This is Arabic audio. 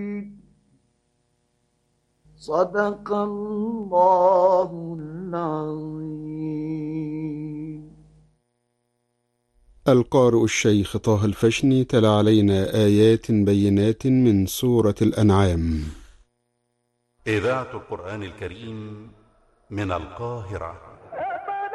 صدق الله العظيم. القارئ الشيخ طه الفشني تلا علينا آيات بينات من سورة الأنعام. إذاعة القرآن الكريم من القاهرة.